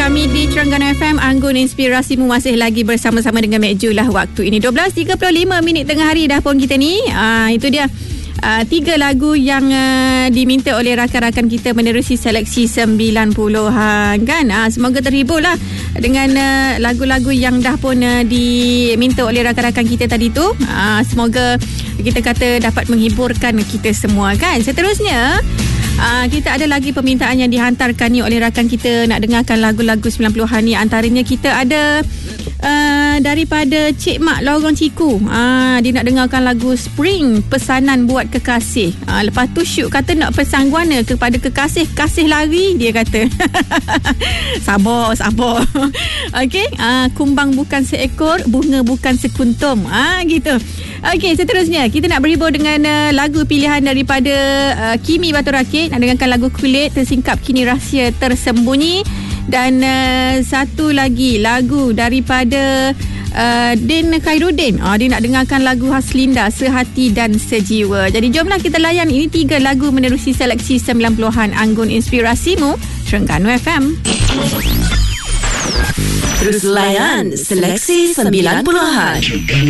kami di Terengganu FM. Anggun Inspirasimu masih lagi bersama-sama dengan Mek Ju lah waktu ini. 12.35 tengah hari dah pun kita ni. Itu dia. 3 lagu yang diminta oleh rakan-rakan kita menerusi seleksi 90-an kan. Semoga terhibur lah dengan lagu-lagu yang dah pun diminta oleh rakan-rakan kita tadi tu. Semoga kita kata dapat menghiburkan kita semua kan. Seterusnya kita ada lagi permintaan yang dihantarkan ni oleh rakan kita nak dengarkan lagu-lagu 90-an ni. Antaranya kita ada daripada Cik Mak Lorong Ciku. Dia nak dengarkan lagu Spring, pesanan buat kekasih. Lepas tu Syuk kata nak pesan guana kepada kekasih, kasih lari dia kata. Sabar. Okey, kumbang bukan seekor, bunga bukan sekuntum. Gitu. Okey, seterusnya kita nak berhibur dengan lagu pilihan daripada Kimi Batu Rakit. Nak dengarkan lagu Kulit, Tersingkap Kini Rahsia Tersembunyi. Dan satu lagi lagu daripada Din Khairuddin. Dia nak dengarkan lagu Haslinda, Sehati dan Sejiwa. Jadi jomlah kita layan ini 3 lagu menerusi seleksi 90-an Anggun Inspirasimu, Terengganu FM. Terus layan seleksi 90-an.